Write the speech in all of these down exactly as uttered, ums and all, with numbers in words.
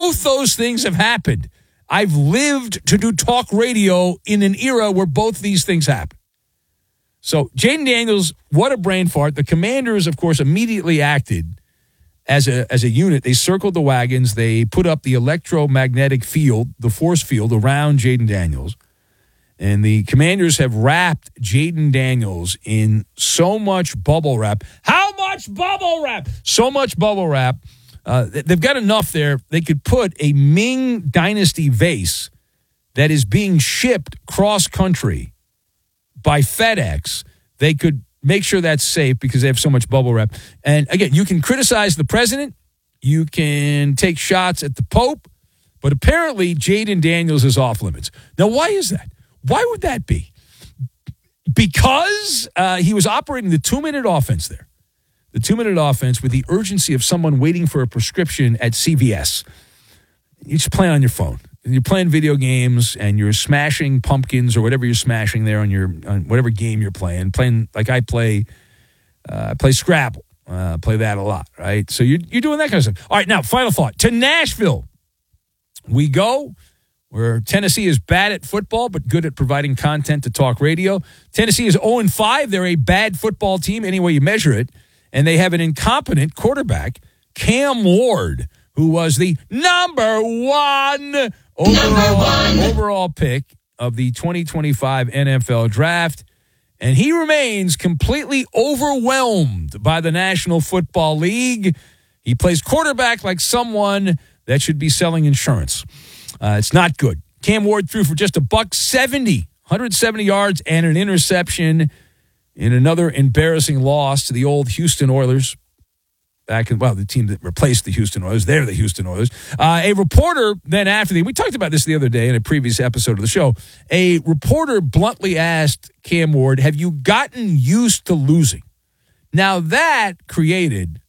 Both those things have happened. I've lived to do talk radio in an era where both these things happen. So Jayden Daniels, what a brain fart. The Commanders, of course, immediately acted as a as a unit. They circled the wagons. They put up the electromagnetic field, the force field around Jayden Daniels. And the Commanders have wrapped Jayden Daniels in so much bubble wrap. How much bubble wrap? So much bubble wrap. Uh, they've got enough there. They could put a Ming Dynasty vase that is being shipped cross-country by FedEx. They could make sure that's safe because they have so much bubble wrap. And, again, you can criticize the president. You can take shots at the Pope. But apparently, Jayden Daniels is off limits. Now, why is that? Why would that be? Because uh, he was operating the two-minute offense there. The two-minute offense with the urgency of someone waiting for a prescription at C V S. You're just playing on your phone. You're playing video games and you're smashing pumpkins or whatever you're smashing there on your on whatever game you're playing. Playing like I play, uh, I play Scrabble. Uh, play that a lot, right? So you're you're doing that kind of stuff. All right, now final thought: to Nashville we go, where Tennessee is bad at football but good at providing content to talk radio. Tennessee is oh and five. They're a bad football team any way you measure it. And they have an incompetent quarterback, Cam Ward, who was the number one overall, number one. overall pick of the twenty twenty-five N F L draft. And he remains completely overwhelmed by the National Football League. He plays quarterback like someone that should be selling insurance. Uh, it's not good. Cam Ward threw for just a buck seventy, one hundred seventy yards and an interception in another embarrassing loss to the old Houston Oilers. Back in, well, the team that replaced the Houston Oilers. They're the Houston Oilers. Uh, a reporter then after the, we talked about this the other day in a previous episode of the show. A reporter bluntly asked Cam Ward, have you gotten used to losing? Now that created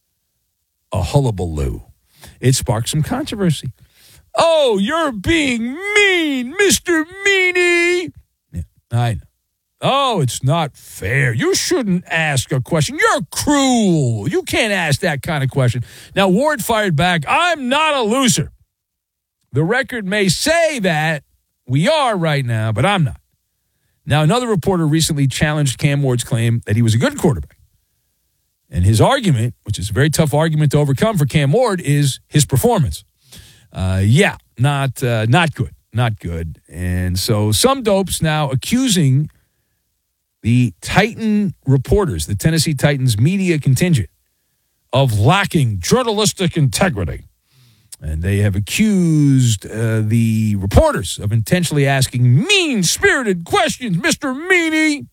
a hullabaloo. It sparked some controversy. Oh, you're being mean, Mister Meanie. Yeah, I know. Oh, it's not fair. You shouldn't ask a question. You're cruel. You can't ask that kind of question. Now, Ward fired back, I'm not a loser. The record may say that we are right now, but I'm not. Now, another reporter recently challenged Cam Ward's claim that he was a good quarterback. And his argument, which is a very tough argument to overcome for Cam Ward, is his performance. Uh, yeah, not uh, not good. Not good. And so some dopes now accusing the Titan reporters, the Tennessee Titans media contingent, of lacking journalistic integrity. And they have accused uh, the reporters of intentionally asking mean-spirited questions, Mister Meanie.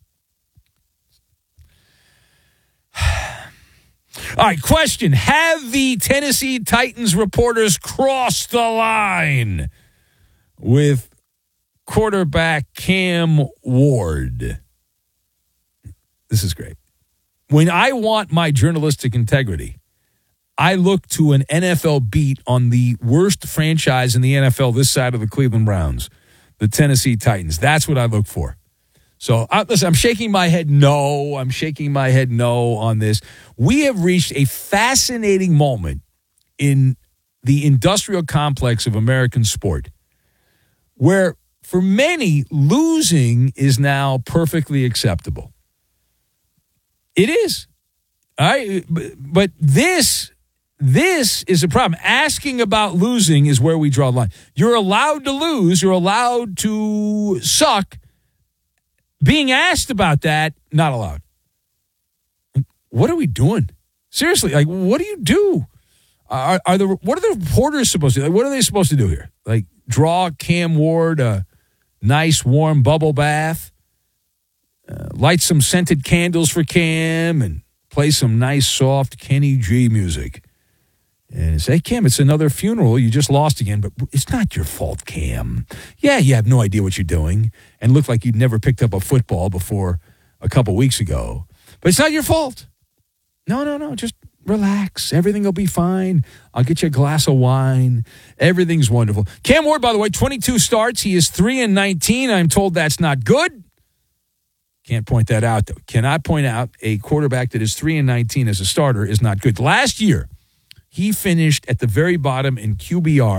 All right, question. Have the Tennessee Titans reporters crossed the line with quarterback Cam Ward? This is great. When I want my journalistic integrity, I look to an N F L beat on the worst franchise in the N F L this side of the Cleveland Browns, the Tennessee Titans. That's what I look for. So, I, listen, I'm shaking my head no. I'm shaking my head no on this. We have reached a fascinating moment in the industrial complex of American sport where, for many, losing is now perfectly acceptable. It is. All right? But this, this is a problem. Asking about losing is where we draw the line. You're allowed to lose. You're allowed to suck. Being asked about that, not allowed. What are we doing? Seriously, like, what do you do? Are, are the what are the reporters supposed to do? Like, what are they supposed to do here? Like, draw Cam Ward a nice, warm bubble bath, uh, light some scented candles for Cam, and play some nice, soft Kenny G music. And say, hey, Cam, it's another funeral. You just lost again, but it's not your fault, Cam. Yeah, you have no idea what you're doing and look like you'd never picked up a football before a couple weeks ago. But it's not your fault. No, no, no. Just relax. Everything will be fine. I'll get you a glass of wine. Everything's wonderful. Cam Ward, by the way, twenty-two starts. He is three and nineteen. I'm told that's not good. Can't point that out, though. Cannot point out a quarterback that is three and nineteen as a starter is not good. Last year, he finished at the very bottom in Q B R.